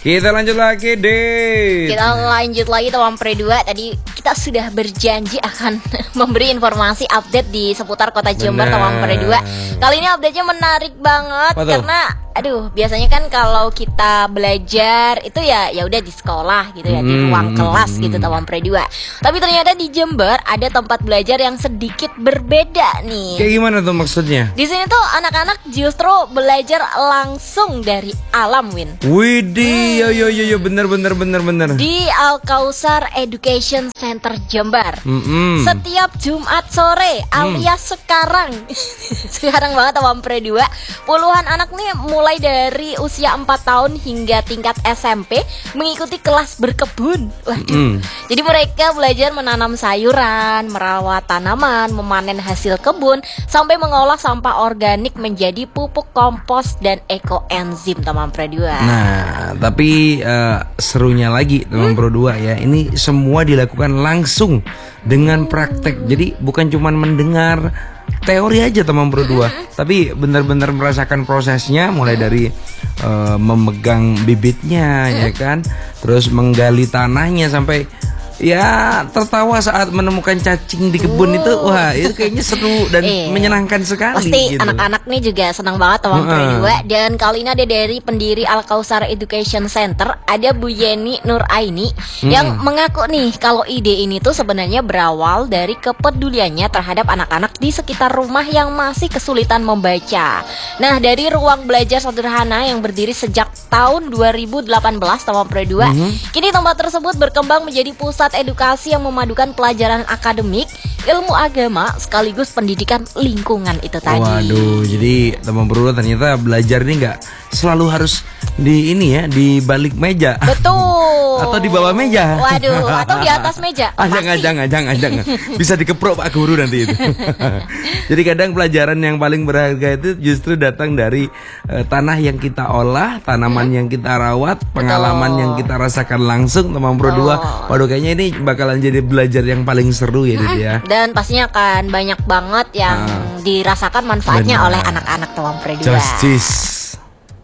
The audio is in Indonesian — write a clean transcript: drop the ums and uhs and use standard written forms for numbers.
Kita lanjut lagi deh. Kita lanjut lagi teman Pre 2. Tadi kita sudah berjanji akan memberi informasi update di seputar kota Jember teman Pre 2. Kali ini update-nya menarik banget karena biasanya kan kalau kita belajar itu ya udah di sekolah gitu ya, di ruang kelas gitu teman Pre 2. Tapi ternyata di Jember ada tempat belajar yang sedikit berbeda nih. Kayak gimana tuh maksudnya? Di sini tuh anak-anak justru belajar langsung dari alam, Win. Widih, yo bener. Di Al-Kausar Education Center Jember. Setiap Jumat sore alias sekarang banget teman Pre 2, puluhan anak nih mulai dari usia 4 tahun hingga tingkat SMP mengikuti kelas berkebun. Waduh. Jadi mereka belajar menanam sayuran, merawat tanaman, memanen hasil kebun, sampai mengolah sampah organik menjadi pupuk kompos dan ekoenzim teman Pre 2. Nah, tapi serunya lagi teman Pro 2 ya, ini semua dilakukan langsung dengan praktek. Jadi bukan cuma mendengar teori aja teman Pro 2, tapi benar-benar merasakan prosesnya, mulai dari memegang bibitnya ya kan, terus menggali tanahnya, sampai ya tertawa saat menemukan cacing di kebun itu. Wah, itu kayaknya seru dan menyenangkan sekali. Pasti gitu. Anak-anak nih juga senang banget teman Pre 2. Dan kali ini ada dari pendiri Al-Kausar Education Center, ada Bu Yeni Nuraini yang mengaku nih kalau ide ini tuh sebenarnya berawal dari kepeduliannya terhadap anak-anak di sekitar rumah yang masih kesulitan membaca. Nah, dari ruang belajar sederhana yang berdiri sejak tahun 2018 teman Pre 2, kini tempat tersebut berkembang menjadi pusat edukasi yang memadukan pelajaran akademik, ilmu agama, sekaligus pendidikan lingkungan itu tadi. Waduh, jadi teman Pro 2 ternyata belajar ini nggak selalu harus di ini ya, di balik meja. Betul. Atau di bawah meja. Waduh, atau di atas meja. Jangan. Bisa dikeprok Pak Guru nanti itu. Jadi kadang pelajaran yang paling berharga itu justru datang dari tanah yang kita olah, tanaman yang kita rawat, pengalaman yang kita rasakan langsung teman Pro 2. Waduh, kayaknya ini bakalan jadi belajar yang paling seru ya Didi ya. Dan pastinya akan banyak banget yang dirasakan manfaatnya oleh anak-anak teman Pre 2. Justice.